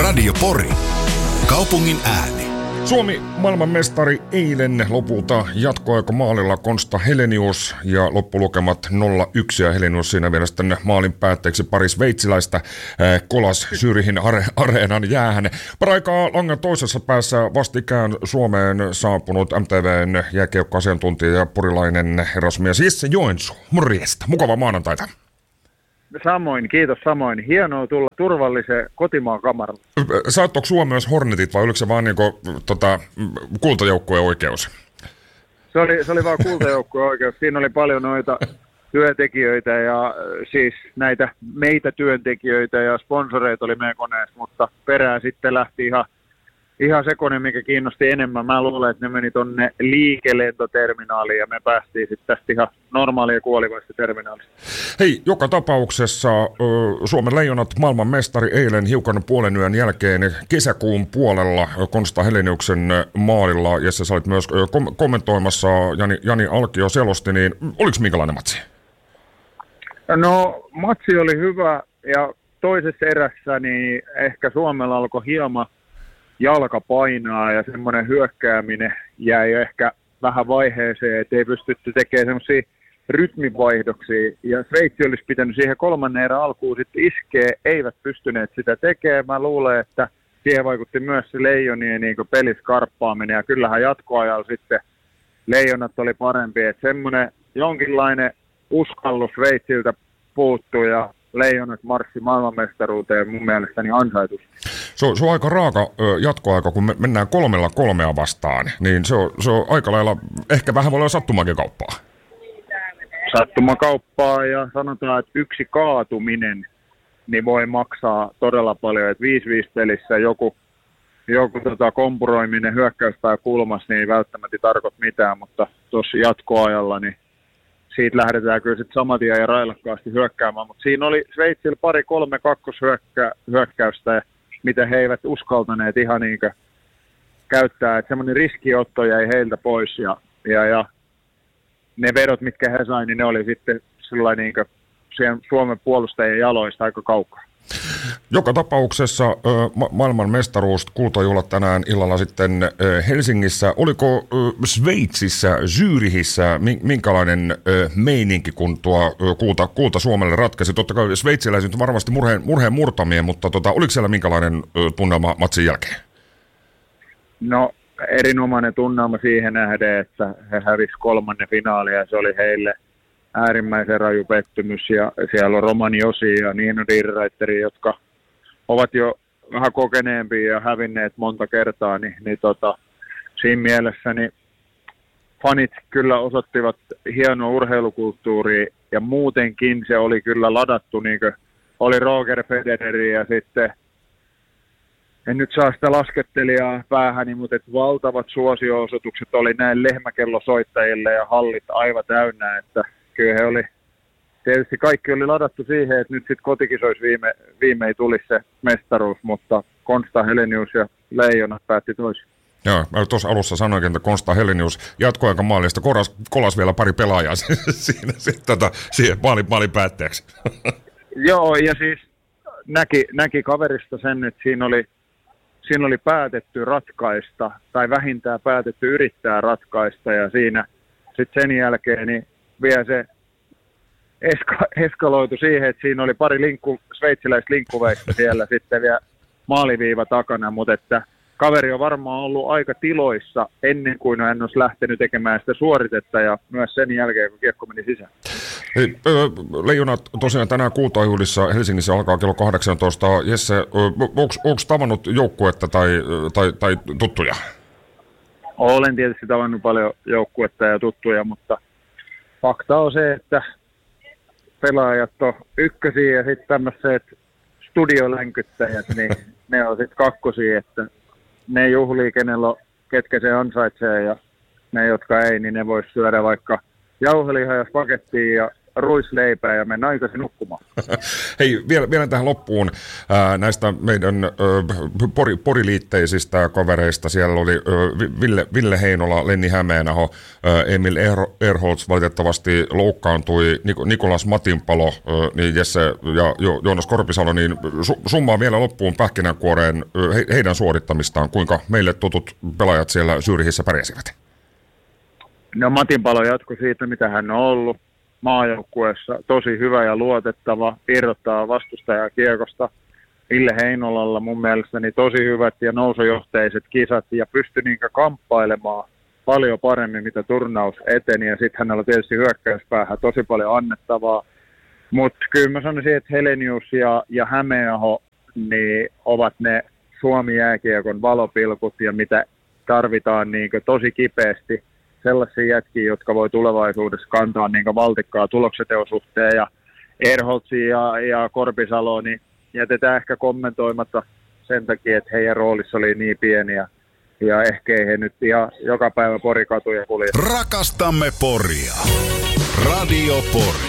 Radio Pori. Kaupungin ääni. Suomi maailmanmestari eilen lopulta jatkoaika maalilla Konsta Helenius ja loppulukemat 0-1 ja Helenius siinä vielä sitten maalin päätteeksi pari sveitsiläistä kolas Zürichin areenan jäähän. Paraikaa langan toisessa päässä vastikään Suomeen saapunut MTV:n jääkiekkoasiantuntija ja porilainen herrasmies Jesse Joensuu. Morjesta, mukava maanantaita. Samoin, kiitos samoin. Hienoa tulla turvallisen kotimaan kamaralla. Saattoiko Suomi myös Hornetit vai oliko se vaan niinku, kultajoukkueen oikeus? Se oli vaan kultajoukkueen oikeus. Siinä oli paljon noita työntekijöitä ja siis näitä meitä työntekijöitä ja sponsoreita oli meidän koneessa, mutta perään sitten lähti ihan sekoinen, mikä kiinnosti enemmän. Mä luulen, että ne meni tonne liikelentoterminaaliin ja me päästiin sitten tästä ihan normaalia kuolivaista terminaalista. Hei, joka tapauksessa Suomen Leijonat maailmanmestari eilen hiukan puolen yön jälkeen kesäkuun puolella Konsta Heleniuksen maalilla, jossa sä olit myös kommentoimassa, Jani Alkio selosti, niin oliko minkälainen matsi? No, matsi oli hyvä ja toisessa erässä niin ehkä Suomella alkoi hieman jalka painaa ja semmoinen hyökkääminen jäi ehkä vähän vaiheeseen, että ei pystytty tekemään semmoisia rytminvaihdoksia. Ja Sveitsi olisi pitänyt siihen kolmannen erän alkuun sitten iskeä, eivät pystyneet sitä tekemään. Mä luulen, että siihen vaikutti myös se Leijonien niin peliskarppaaminen ja kyllähän jatkoajalla sitten Leijonat oli parempi. Että semmoinen jonkinlainen uskallus Sveitsiltä puuttui ja Leijonat marssi maailmanmestaruuteen mun mielestäni ansaitusti. Se on aika raaka jatkoaika, kun me mennään 3-3 vastaan, niin se on aika lailla, ehkä vähän voi olla sattumakin kauppaa. Sattumakauppaa ja sanotaan, että yksi kaatuminen niin voi maksaa todella paljon, että 5-5 pelissä joku kompuroiminen hyökkäyspää kulmassa niin ei välttämättä tarkoita mitään, mutta tuossa jatkoajalla niin siitä lähdetään kyllä sitten saman tien ja railakkaasti hyökkäämään, mutta siinä oli Sveitsillä 2-3 kakkoshyökkäystä, mitä he eivät uskaltaneet ihan niinkö käyttää, että semmoinen riskiotto jäi heiltä pois ja ne vedot, mitkä he sai, niin ne oli sitten sellainen niinkö Suomen puolustajien jaloista aika kaukaa. Joka tapauksessa maailman mestaruus kultajuhlat tänään illalla sitten Helsingissä. Oliko Sveitsissä, Zürichissä minkälainen meininki, kun tuo kulta Suomelle ratkaisi? Totta kai sveitsiläiset varmasti murheen murtamien, mutta oliko siellä minkälainen tunnelma matsin jälkeen? No erinomainen tunnelma siihen nähden, että he hävisi kolmannen finaalia ja se oli heille äärimmäisen raju pettymys ja siellä on Romani Josi ja Nino Dirreitteri, jotka ovat jo vähän kokeneempia ja hävinneet monta kertaa, niin siinä mielessä niin fanit kyllä osoittivat hienoa urheilukulttuuria ja muutenkin se oli kyllä ladattu, niin kuin oli Roger Federeri ja sitten en nyt saa sitä laskettelijaa päähäni, mutta valtavat suosio-osoitukset oli näin lehmäkellosoittajille ja hallit aivan täynnä, että kyllä he oli, tietysti kaikki oli ladattu siihen, että nyt sitten kotikisoissa viimein tulisi se mestaruus, mutta Konsta Helenius ja Leijonat päätti toisin. Joo, mä tuossa alussa sanoinkin, että Konsta Helenius jatkoaika maalista kolas vielä pari pelaajaa siinä siihen maalin päätteeksi. Joo, ja siis näki kaverista sen, että siinä oli päätetty ratkaista, tai vähintään päätetty yrittää ratkaista, ja siinä sitten sen jälkeen niin vielä se eskaloitu siihen, että siinä oli pari sveitsiläistä linkkuveista siellä sitten vielä maaliviiva takana, mutta että kaveri on varmaan ollut aika tiloissa ennen kuin hän olisi lähtenyt tekemään sitä suoritetta ja myös sen jälkeen, kun kiekko meni sisään. Hei, Leijonat tosiaan tänään kultajuhlissa Helsingissä alkaa kello 18. Jesse, onko tavannut joukkuetta tai tuttuja? Olen tietysti tavannut paljon joukkuetta ja tuttuja, mutta fakta on se, että pelaajat on ykkösiä ja sitten tämmöiset studiolänkyttäjät, niin ne on sitten kakkosia, että ne juhlii, ketkä se ansaitsee ja ne, jotka ei, niin ne vois syödä vaikka jauhelihaa ja spagettia ja ruisleipää ja mennä aikaisin nukkumaan. Hei, vielä tähän loppuun näistä meidän poriliitteisistä kavereista. Siellä oli Ville Heinola, Lenni Hämeenaho, Emil Erholz valitettavasti loukkaantui, Nikolas Matinpalo, niin Jesse ja Joonas Korpisalo, niin summaa vielä loppuun pähkinänkuoreen heidän suorittamistaan. Kuinka meille tutut pelaajat siellä Zürichissä pärjäsivät? No Matinpalo jatkoi siitä, mitä hän on ollut maajoukkueessa. Tosi hyvä ja luotettava, irrottaa vastustajaa kiekosta. Ville Heinolalla mun mielestäni tosi hyvät ja nousujohteiset kisat ja pystyi niinkä kamppailemaan paljon paremmin, mitä turnaus eteni. Ja sitten hänellä tietysti hyökkäyspäähän tosi paljon annettavaa. Mutta kyllä mä sanoisin, että Helenius ja Hämeenaho niin ovat ne Suomi-jääkiekon valopilkut ja mitä tarvitaan niinkö tosi kipeästi. Sellaisia jätkiä, jotka voi tulevaisuudessa kantaa niinkö valtikkaa tulokseteon suhteen. Ja Erholtsi ja Korpisalo niin jätetään ehkä kommentoimatta sen takia, että heidän roolissa oli niin pieniä. Ja ehkä ei he nyt ihan joka päivä Porikatuja kulje. Rakastamme Poria. Radio Pori.